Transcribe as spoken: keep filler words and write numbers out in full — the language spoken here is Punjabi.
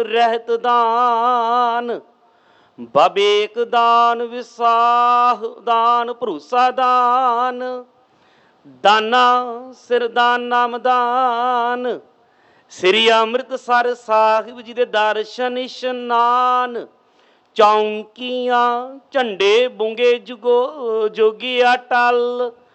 ਰਹਿਤ ਦਾਨ। ਬਬੇਕ ਦਾਨ, ਵਿਸਾਹ ਦਾਨ, ਭਰੋਸਾ ਦਾਨ। ਦਾਨਾ ਸਿਰ ਦਾਨ, ਨਾਮ ਦਾਨ। ਸ੍ਰੀ ਅੰਮ੍ਰਿਤਸਰ ਸਾਹਿਬ ਜੀ ਦੇ ਦਰਸ਼ਨ ਇਸ਼ਨਾਨ। ਚੌਂਕੀਆਂ ਝੰਡੇ ਬੁੰਗੇ ਜੁਗੋ ਜੋਗੀ ਅਟਲ।